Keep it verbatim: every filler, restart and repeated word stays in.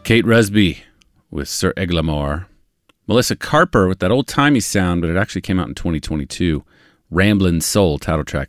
Kate Resby with Sir Eglamour. Melissa Carper with that old-timey sound, but it actually came out in twenty twenty-two. Ramblin' Soul title track